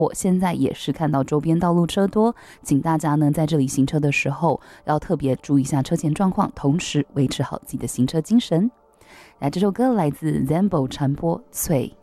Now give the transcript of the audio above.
我现在也是看到周边道路车多，请大家呢在这里行车的时候要特别注意一下车前状况，同时维持好自己的行车精神。来，这首歌来自 Zambo 传播脆。